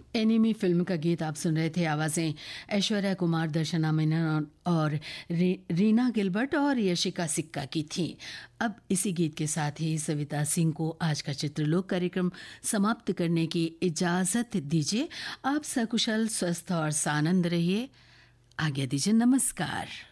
Enemy film का गीत आप सुन रहे थे। आवाजें ऐश्वर्या कुमार, दर्शना मेनन और रीना गिलबर्ट और यशिका सिक्का की थी। अब इसी गीत के साथ ही सविता सिंह को आज का चित्रलोक कार्यक्रम समाप्त करने की इजाजत दीजिए। आप सकुशल, स्वस्थ और सानंद रहिए। आज्ञा दीजिए। नमस्कार।